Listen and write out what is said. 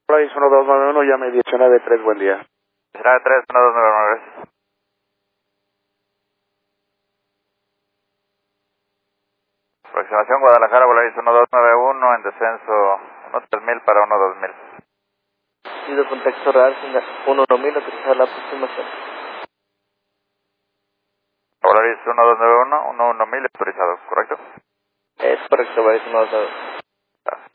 Polaris 1291, llame 19-3, buen día. 19-3, 1299. Aproximación Guadalajara, Polaris 1291, en descenso 13000 para 12000. Pido contacto real, 1000, autorizar la aproximación. Polaris 1291, 11000 autorizado, ¿correcto? Es correcto, Polaris 1291.